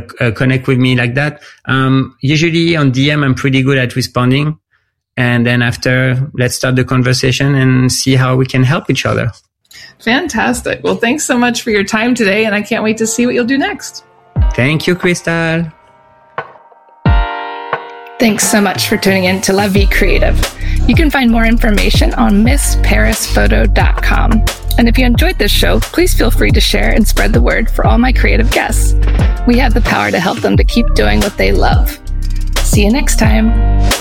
connect with me like that. Usually on DM, I'm pretty good at responding. And then after, let's start the conversation and see how we can help each other. Fantastic. Well, thanks so much for your time today, and I can't wait to see what you'll do next. Thank you, Crystal. Thanks so much for tuning in to La Vie Creative. You can find more information on MissParisPhoto.com. And if you enjoyed this show, please feel free to share and spread the word for all my creative guests. We have the power to help them to keep doing what they love. See you next time.